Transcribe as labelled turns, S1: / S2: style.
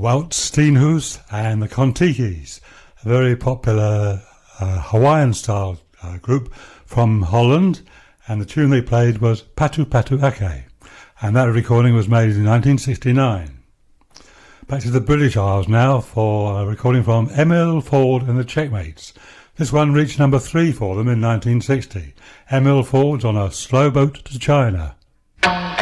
S1: Wout Steenhuis and the Kontikis, a very popular Hawaiian-style group from Holland, and the tune they played was Patu Patu Ake, and that recording was made in 1969. Back to the British Isles now for a recording from Emil Ford and the Checkmates. This one reached number 3 for them in 1960. Emil Ford's on a slow boat to China.